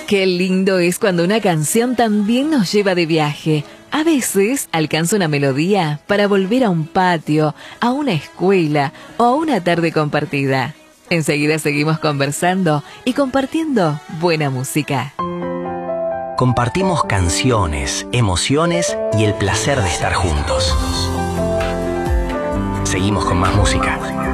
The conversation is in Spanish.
Qué lindo es cuando una canción también nos lleva de viaje. A veces alcanza una melodía para volver a un patio, a una escuela o a una tarde compartida. Enseguida seguimos conversando y compartiendo buena música. Compartimos canciones, emociones y el placer de estar juntos. Seguimos con más música.